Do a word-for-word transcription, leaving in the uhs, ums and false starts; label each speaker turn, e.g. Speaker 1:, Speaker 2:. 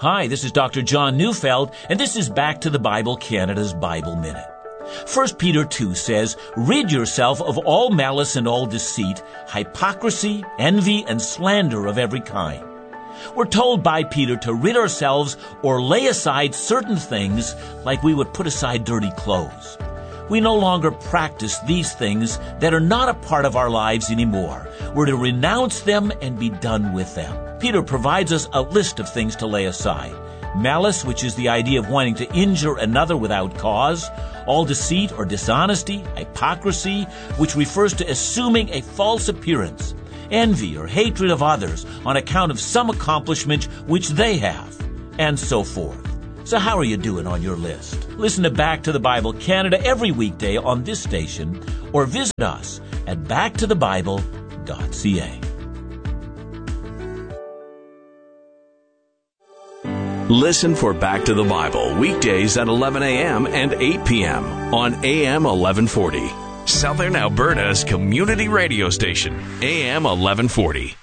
Speaker 1: Hi, this is Doctor John Neufeld, and this is Back to the Bible Canada's Bible Minute. First Peter two says, "Rid yourself of all malice and all deceit, hypocrisy, envy, and slander of every kind." We're told by Peter to rid ourselves or lay aside certain things like we would put aside dirty clothes. We no longer practice these things that are not a part of our lives anymore. We're to renounce them and be done with them. Peter provides us a list of things to lay aside. Malice, which is the idea of wanting to injure another without cause. All deceit or dishonesty. Hypocrisy, which refers to assuming a false appearance. Envy or hatred of others on account of some accomplishment which they have, and so forth. So how are you doing on your list? Listen to Back to the Bible Canada every weekday on this station, or visit us at back to the bible dot c a.
Speaker 2: Listen for Back to the Bible weekdays at eleven a.m. and eight p.m. on A M eleven forty. Southern Alberta's community radio station, A M eleven forty.